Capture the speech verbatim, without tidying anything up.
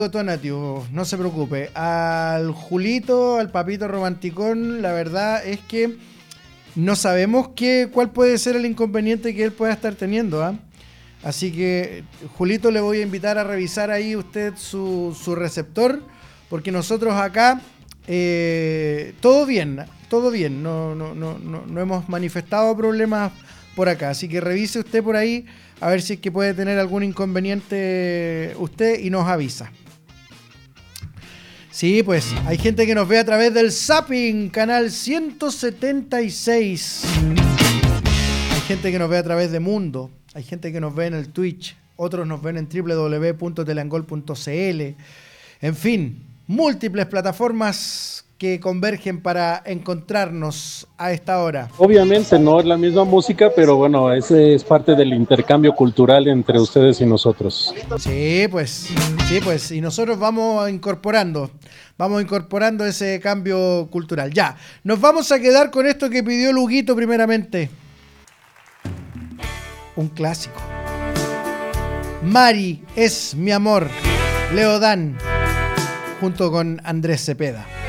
Tonatiuh, no se preocupe. Al Julito, al papito romanticón, la verdad es que no sabemos qué, cuál puede ser el inconveniente que él pueda estar teniendo, ¿eh? Así que, Julito, le voy a invitar a revisar ahí usted su, su receptor, porque nosotros acá, eh, todo bien, todo bien, no, no, no, no, no hemos manifestado problemas por acá, así que revise usted por ahí a ver si es que puede tener algún inconveniente usted y nos avisa. Sí, pues hay gente que nos ve a través del Zapping, canal ciento setenta y seis. Hay gente que nos ve a través de Mundo. Hay gente que nos ve en el Twitch. Otros nos ven en doble u doble u doble u punto teleangol punto c l. En fin, múltiples plataformas que convergen para encontrarnos a esta hora. Obviamente no es la misma música, pero bueno, ese es parte del intercambio cultural entre ustedes y nosotros. Sí, pues, sí, pues, y nosotros vamos incorporando, vamos incorporando ese cambio cultural. Ya, nos vamos a quedar con esto que pidió Luguito primeramente. Un clásico. Mari es mi amor, Leodán, junto con Andrés Cepeda.